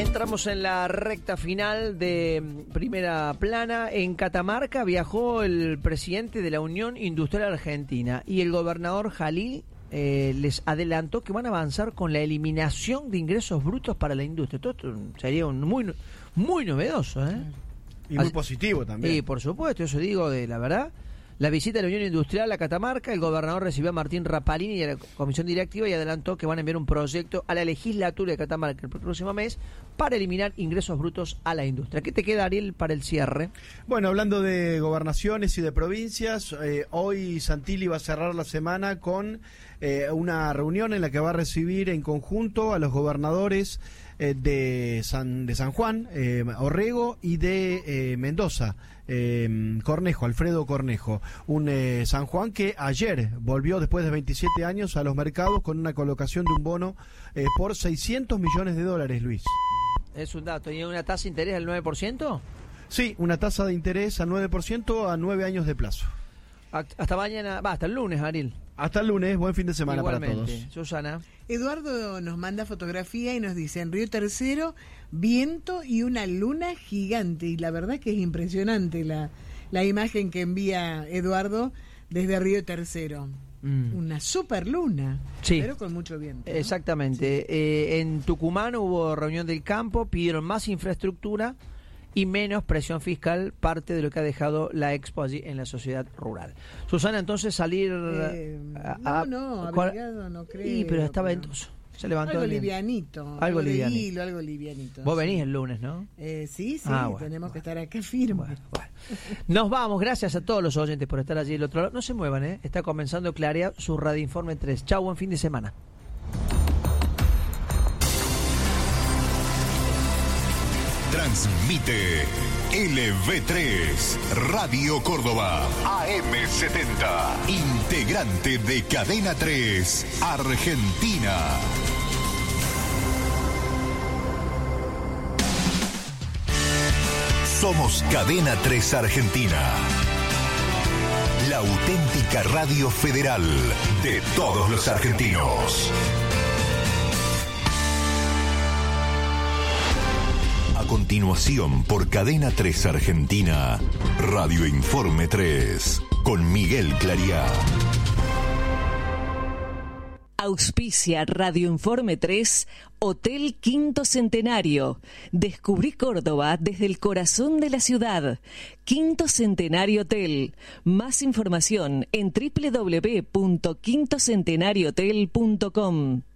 Entramos en la recta final de Primera Plana. En Catamarca viajó el presidente de la Unión Industrial Argentina y el gobernador Jalil les adelantó que van a avanzar con la eliminación de ingresos brutos para la industria. Todo esto sería muy novedoso, ¿eh? Y muy positivo también. Y por supuesto, eso digo de la verdad. La visita de la Unión Industrial a Catamarca, el gobernador recibió a Martín Rapalini y a la comisión directiva y adelantó que van a enviar un proyecto a la legislatura de Catamarca el próximo mes para eliminar ingresos brutos a la industria. ¿Qué te queda, Ariel, para el cierre? Bueno, hablando de gobernaciones y de provincias, hoy Santilli va a cerrar la semana con una reunión en la que va a recibir en conjunto a los gobernadores de San Juan, Orrego, y de Mendoza, Cornejo, Alfredo Cornejo, un San Juan que ayer volvió después de 27 años a los mercados con una colocación de un bono por $600 millones, Luis. Es un dato. ¿Y una tasa de interés del 9%? Sí, una tasa de interés al 9% a 9 años de plazo. Hasta mañana, hasta el lunes, Ariel. Hasta el lunes, buen fin de semana. Igualmente, para todos. Susana. Eduardo nos manda fotografía y nos dice: en Río Tercero, viento y una luna gigante. Y la verdad que es impresionante la imagen que envía Eduardo desde Río Tercero. Una super luna, sí, pero con mucho viento, ¿no? Exactamente. Sí. En Tucumán hubo reunión del campo, pidieron más infraestructura y menos presión fiscal, parte de lo que ha dejado la Expo allí en la sociedad rural. Susana, entonces salir... abrigado no creo. Sí, pero está ventoso. Se levantó algo livianito. Algo livianito. Vos venís el lunes, ¿no? Sí, tenemos que estar acá firmes. Bueno. Nos vamos, gracias a todos los oyentes por estar allí del otro lado. No se muevan, ¿eh? Está comenzando Clarea, su Radio Informe 3. Chau, buen fin de semana. Transmite LV3, Radio Córdoba, AM70, integrante de Cadena 3, Argentina. Somos Cadena 3 Argentina, la auténtica radio federal de todos los argentinos. A continuación, por Cadena 3 Argentina, Radio Informe 3, con Miguel Clariá. Auspicia Radio Informe 3, Hotel Quinto Centenario. Descubrí Córdoba desde el corazón de la ciudad. Quinto Centenario Hotel. Más información en www.quintocentenariohotel.com.